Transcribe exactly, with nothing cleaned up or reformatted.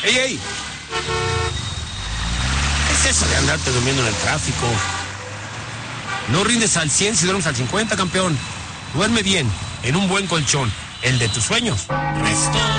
¡Ey, ey! ¿Qué es eso de andarte durmiendo en el tráfico? No rindes al cien si duermes al cincuenta, campeón. Duerme bien, en un buen colchón, el de tus sueños. Resto